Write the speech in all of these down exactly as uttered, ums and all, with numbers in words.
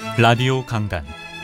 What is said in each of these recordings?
라디오 강단,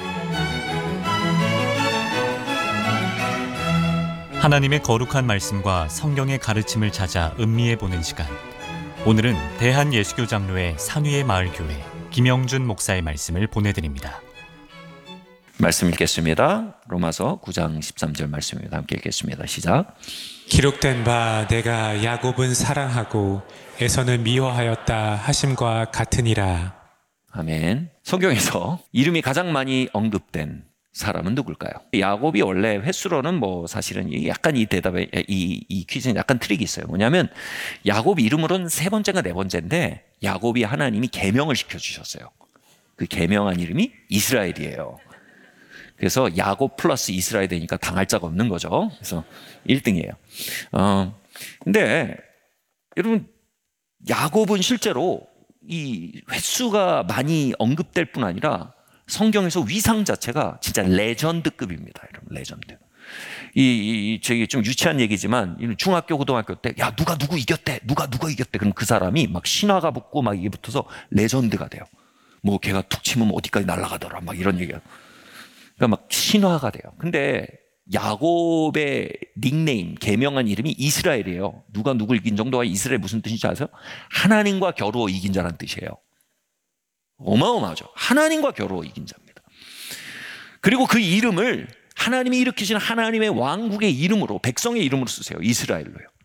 하나님의 거룩한 말씀과 성경의 가르침을 찾아 음미해 보는 시간. 오늘은 대한예수교 장로회 산위의 마을교회 김영준 목사의 말씀을 보내드립니다. 말씀 읽겠습니다. 로마서 구 장 십삼 절 말씀입니다. 함께 읽겠습니다. 시작. 기록된 바 내가 야곱은 사랑하고 에서는 미워하였다 하심과 같으니라. 아멘. 성경에서 이름이 가장 많이 언급된 사람은 누굴까요? 야곱이 원래 횟수로는 뭐 사실은 약간 이 대답에 이, 이 퀴즈는 약간 트릭이 있어요. 뭐냐면 야곱 이름으로는 세 번째가 네 번째인데 야곱이 하나님이 계명을 시켜주셨어요. 그 계명한 이름이 이스라엘이에요. 그래서 야곱 플러스 이스라엘 되니까 당할 자가 없는 거죠. 그래서 일 등이에요. 어, 근데 여러분 야곱은 실제로 이 횟수가 많이 언급될 뿐 아니라 성경에서 위상 자체가 진짜 레전드급입니다. 여러분, 레전드. 이, 이 저기 좀 유치한 얘기지만 중학교 고등학교 때 야 누가 누구 이겼대, 누가 누가 이겼대. 그럼 그 사람이 막 신화가 붙고 막 이게 붙어서 레전드가 돼요. 뭐 걔가 툭 치면 어디까지 날아가더라, 막 이런 얘기가. 그러니까 막 신화가 돼요. 근데 야곱의 닉네임, 개명한 이름이 이스라엘이에요. 누가 누굴 이긴 정도가 이스라엘 무슨 뜻인지 아세요? 하나님과 겨루어 이긴 자라는 뜻이에요. 어마어마하죠. 하나님과 겨루어 이긴 자입니다. 그리고 그 이름을 하나님이 일으키신 하나님의 왕국의 이름으로, 백성의 이름으로 쓰세요. 이스라엘로요.